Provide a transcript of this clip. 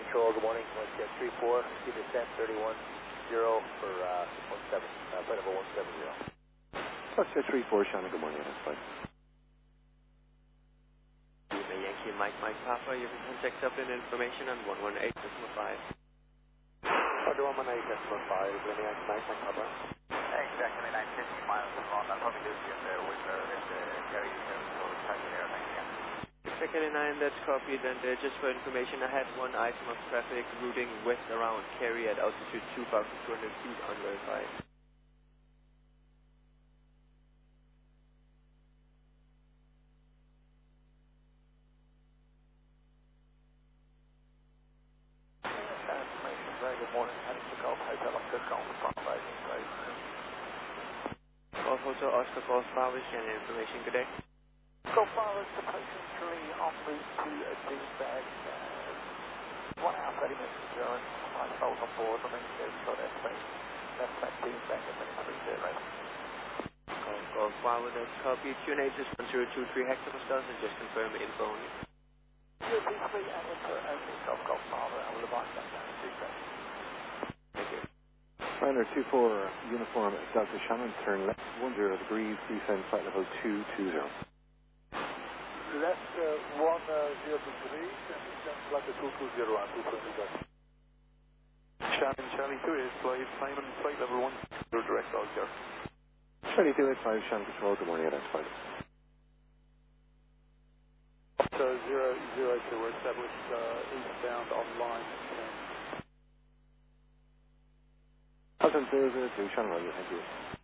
Control, good morning. Westjet 34, give descent 31-0 for 17, flight number 170. Westjet 34, Shannon, good morning. That's fine. Yankee Mike Papa, you can contact Dublin information on 118.5. Order 118.5, Yankee Mike Papa. Exactly 950 miles long. I'll probably do you with Gary Second 9, that's copied, and just for information, I had one item of traffic routing west around Kerry at altitude 2,200 feet unverified. Very good morning. Heading to Golf Hotel Oscar Golf Bravo. Golf Hotel Oscar Golf Bravo, Shannon information, good day. Golf Bravo is potentially en route to a D-bag. 1 hour 30 minutes insurance. My souls on board. I mean, there's got airspace. Left back D-bag at minute 30. Golf Bravo, that's copied. QNH is 1023 hectopascals and just confirm info only. P3 and info only. Golf Bravo. I will advise that down to D-bag. Thank you. Liner 24, uniform Delta Shannon, turn left 10 degrees, descend flight level 220. Left 10 degrees and descend flight level 220 on 220. Shannon, Charlie 2 is Simon, flight level 1, direct all here. Charlie 285, Shannon Control, good morning, that's fine. So 002, we're established eastbound on line 10. Hotel 002, Shannon, thank you.